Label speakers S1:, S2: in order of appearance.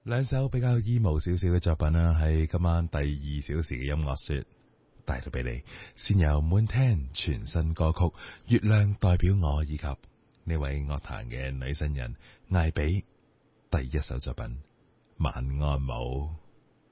S1: 兩首比較 emo 少少嘅作品啦，喺今晚第2小時嘅音樂說帶到俾你。先有滿聽全新歌曲《月亮代表我》，以及呢位樂壇嘅女新人艾比第一首作品《晚安舞》。